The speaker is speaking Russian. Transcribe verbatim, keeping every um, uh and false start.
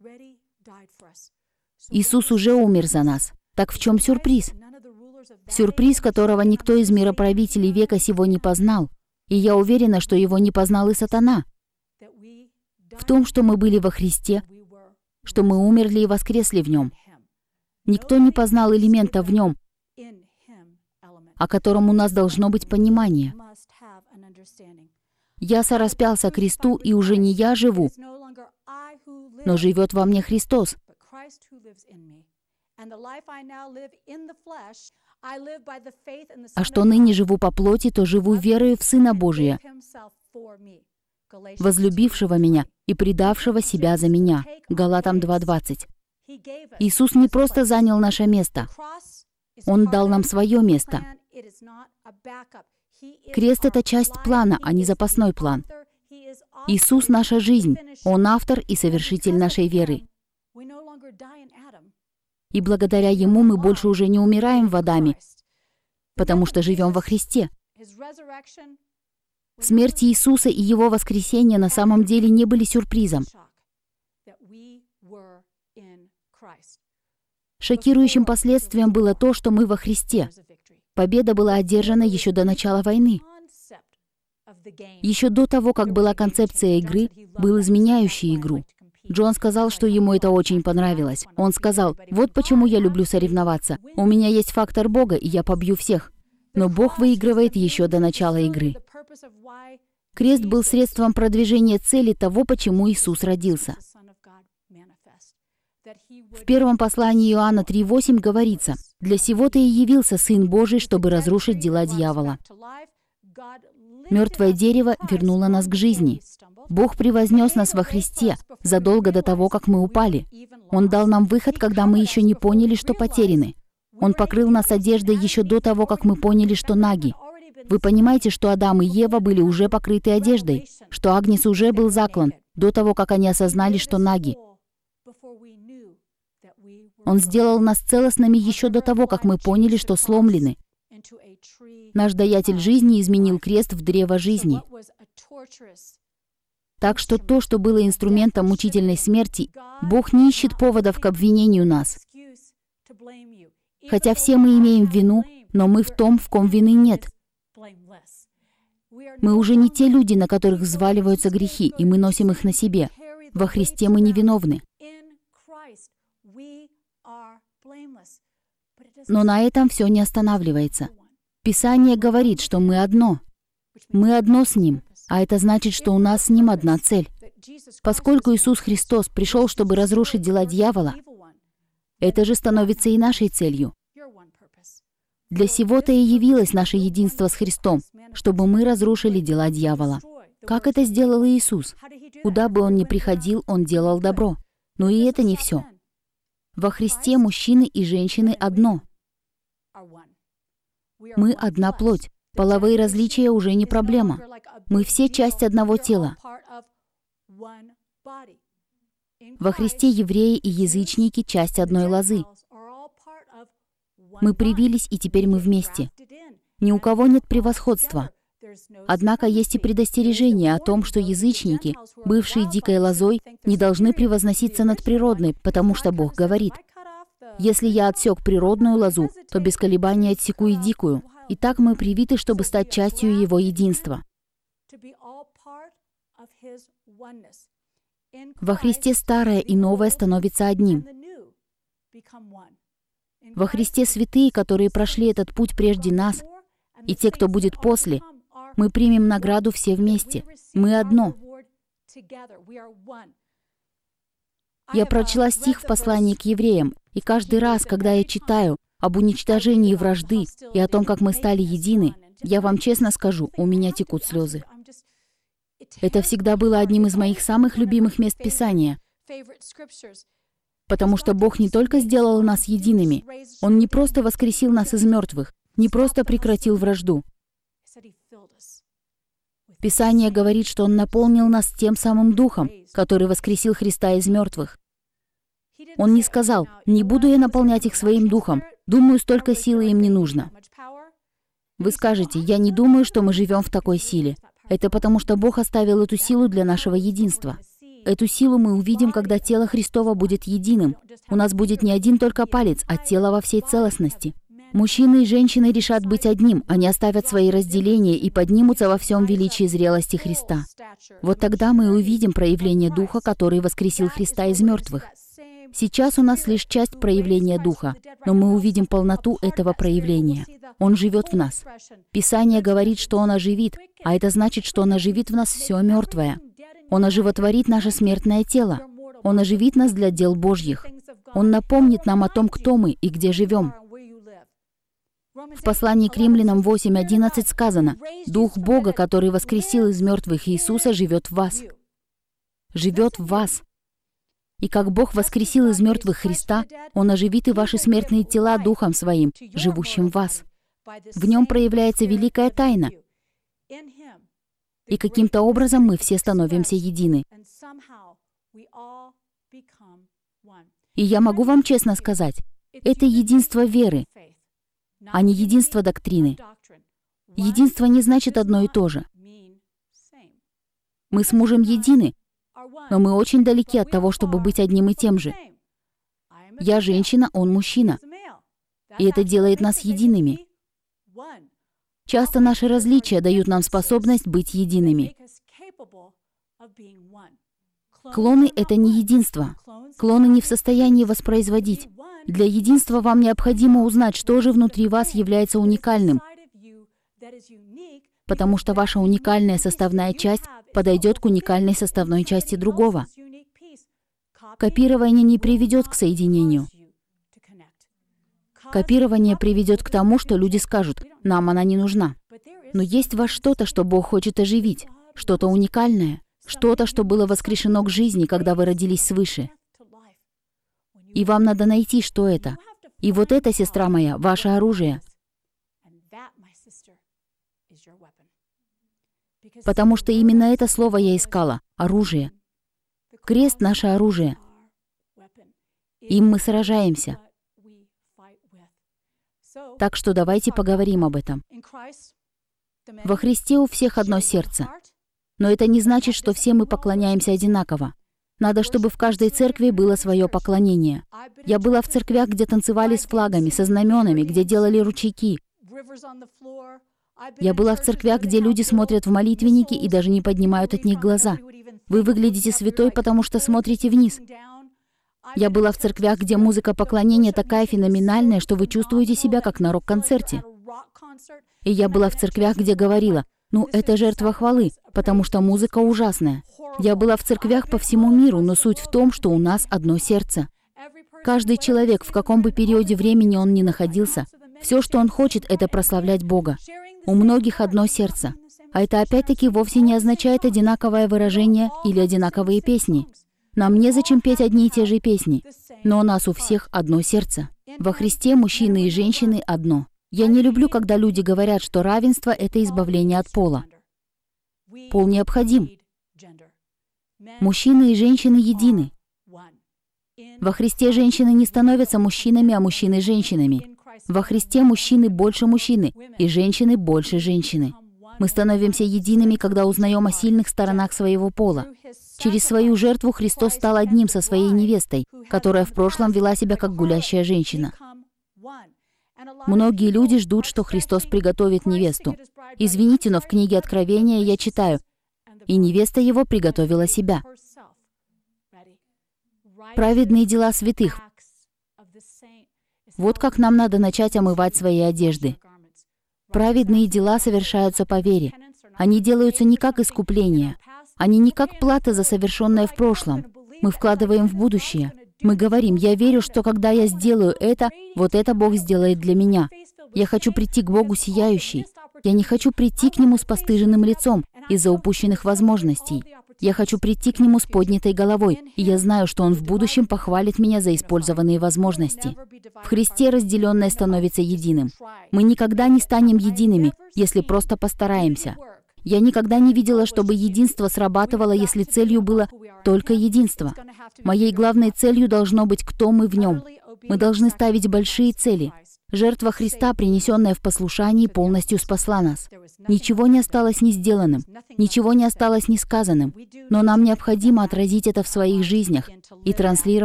Иисус уже умер за нас. Так в чем сюрприз? Сюрприз, которого никто из мироправителей века сего не познал. И я уверена, что его не познал и сатана. В том, что мы были во Христе, что мы умерли и воскресли в Нем. Никто не познал элемента в Нем, о котором у нас должно быть понимание. Я сораспялся кресту, и уже не я живу, но живет во мне Христос. А что ныне живу по плоти, то живу верою в Сына Божия, возлюбившего меня и предавшего себя за меня. Галатам два двадцать. Иисус не просто занял наше место. Он дал нам свое место. Крест — это часть плана, а не запасной план. Иисус — наша жизнь. Он автор и совершитель нашей веры. И благодаря Ему мы больше уже не умираем в Адаме, потому что живем во Христе. Смерть Иисуса и Его воскресение на самом деле не были сюрпризом. Шокирующим последствием было то, что мы во Христе. Победа была одержана еще до начала войны. Еще до того, как была концепция игры, был изменяющий игру. Джон сказал, что ему это очень понравилось. Он сказал: «Вот почему я люблю соревноваться. У меня есть фактор Бога, и я побью всех». Но Бог выигрывает еще до начала игры. Крест был средством продвижения цели того, почему Иисус родился. В первом послании Иоанна три восемь говорится: «Для сего-то и явился Сын Божий, чтобы разрушить дела дьявола». Мертвое дерево вернуло нас к жизни. Бог превознес нас во Христе задолго до того, как мы упали. Он дал нам выход, когда мы еще не поняли, что потеряны. Он покрыл нас одеждой еще до того, как мы поняли, что наги. Вы понимаете, что Адам и Ева были уже покрыты одеждой, что Агнец уже был заклан до того, как они осознали, что наги. Он сделал нас целостными еще до того, как мы поняли, что сломлены. Наш даятель жизни изменил крест в древо жизни. Так что то, что было инструментом мучительной смерти, Бог не ищет поводов к обвинению нас. Хотя все мы имеем вину, но мы в том, в ком вины нет. Мы уже не те люди, на которых взваливаются грехи, и мы носим их на себе. Во Христе мы невиновны. Но на этом все не останавливается. Писание говорит, что мы одно. Мы одно с Ним, а это значит, что у нас с Ним одна цель. Поскольку Иисус Христос пришел, чтобы разрушить дела дьявола, это же становится и нашей целью. Для сего-то и явилось наше единство с Христом, чтобы мы разрушили дела дьявола. Как это сделал Иисус? Куда бы Он ни приходил, Он делал добро. Но и это не все. Во Христе мужчины и женщины одно. Мы одна плоть. Половые различия уже не проблема. Мы все часть одного тела. Во Христе евреи и язычники — часть одной лозы. Мы привились, и теперь мы вместе. Ни у кого нет превосходства. Однако есть и предостережение о том, что язычники, бывшие дикой лозой, не должны превозноситься над природной, потому что Бог говорит: «Если я отсек природную лозу, то без колебаний отсеку и дикую». Итак, мы привиты, чтобы стать частью Его единства. Во Христе старое и новое становится одним. Во Христе святые, которые прошли этот путь прежде нас, и те, кто будет после, мы примем награду все вместе. Мы одно. Я прочла стих в послании к евреям, и каждый раз, когда я читаю об уничтожении вражды и о том, как мы стали едины, я вам честно скажу, у меня текут слезы. Это всегда было одним из моих самых любимых мест Писания, потому что Бог не только сделал нас едиными, Он не просто воскресил нас из мертвых, не просто прекратил вражду. Писание говорит, что Он наполнил нас тем самым Духом, который воскресил Христа из мертвых. Он не сказал: «Не буду я наполнять их своим Духом, думаю, столько силы им не нужно». Вы скажете: «Я не думаю, что мы живем в такой силе». Это потому, что Бог оставил эту силу для нашего единства. Эту силу мы увидим, когда тело Христово будет единым. У нас будет не один только палец, а тело во всей целостности. Мужчины и женщины решат быть одним, они оставят свои разделения и поднимутся во всем величии зрелости Христа. Вот тогда мы увидим проявление Духа, который воскресил Христа из мертвых. Сейчас у нас лишь часть проявления Духа, но мы увидим полноту этого проявления. Он живет в нас. Писание говорит, что Он оживит, а это значит, что Он оживит в нас все мертвое. Он оживотворит наше смертное тело. Он оживит нас для дел Божьих. Он напомнит нам о том, кто мы и где живем. В послании к Римлянам восемь одиннадцать сказано: «Дух Бога, который воскресил из мертвых Иисуса, живет в вас». Живет в вас. И как Бог воскресил из мертвых Христа, Он оживит и ваши смертные тела Духом Своим, живущим в вас. В Нем проявляется великая тайна. И каким-то образом мы все становимся едины. И я могу вам честно сказать, это единство веры, а не единство доктрины. Единство не значит одно и то же. Мы с мужем едины, но мы очень далеки от того, чтобы быть одним и тем же. Я женщина, он мужчина. И это делает нас едиными. Часто наши различия дают нам способность быть едиными. Клоны — это не единство. Клоны не в состоянии воспроизводить. Для единства вам необходимо узнать, что же внутри вас является уникальным, потому что ваша уникальная составная часть подойдет к уникальной составной части другого. Копирование не приведет к соединению. Копирование приведет к тому, что люди скажут: «Нам она не нужна». Но есть в вас что-то, что Бог хочет оживить, что-то уникальное, что-то, что было воскрешено к жизни, когда вы родились свыше. И вам надо найти, что это. И вот это, сестра моя, ваше оружие. Потому что именно это слово я искала — оружие. Крест — наше оружие. Им мы сражаемся. Так что давайте поговорим об этом. Во Христе у всех одно сердце. Но это не значит, что все мы поклоняемся одинаково. Надо, чтобы в каждой церкви было свое поклонение. Я была в церквях, где танцевали с флагами, со знаменами, где делали ручейки. Я была в церквях, где люди смотрят в молитвенники и даже не поднимают от них глаза. Вы выглядите святой, потому что смотрите вниз. Я была в церквях, где музыка поклонения такая феноменальная, что вы чувствуете себя как на рок-концерте. И я была в церквях, где говорила: «Ну, это жертва хвалы, потому что музыка ужасная». Я была в церквях по всему миру, но суть в том, что у нас одно сердце. Каждый человек, в каком бы периоде времени он ни находился, все, что он хочет, это прославлять Бога. У многих одно сердце. А это опять-таки вовсе не означает одинаковое выражение или одинаковые песни. Нам незачем петь одни и те же песни. Но у нас у всех одно сердце. Во Христе мужчины и женщины одно. Я не люблю, когда люди говорят, что равенство — это избавление от пола. Пол необходим. Мужчины и женщины едины. Во Христе женщины не становятся мужчинами, а мужчины — женщинами. Во Христе мужчины больше мужчины, и женщины больше женщины. Мы становимся едиными, когда узнаем о сильных сторонах своего пола. Через свою жертву Христос стал одним со своей невестой, которая в прошлом вела себя как гулящая женщина. Многие люди ждут, что Христос приготовит невесту. Извините, но в книге Откровения я читаю: «И невеста его приготовила себя». Праведные дела святых. Вот как нам надо начать омывать свои одежды. Праведные дела совершаются по вере. Они делаются не как искупление. Они не как плата за совершенное в прошлом. Мы вкладываем в будущее. Мы говорим: «Я верю, что когда я сделаю это, вот это Бог сделает для меня». Я хочу прийти к Богу сияющей. Я не хочу прийти к Нему с постыженным лицом из-за упущенных возможностей. Я хочу прийти к Нему с поднятой головой, и я знаю, что Он в будущем похвалит меня за использованные возможности. В Христе разделенное становится единым. Мы никогда не станем едиными, если просто постараемся. Я никогда не видела, чтобы единство срабатывало, если целью было только единство. Моей главной целью должно быть, кто мы в нем. Мы должны ставить большие цели. Жертва Христа, принесенная в послушании, полностью спасла нас. Ничего не осталось не сделанным, ничего не осталось не сказанным, но нам необходимо отразить это в своих жизнях и транслировать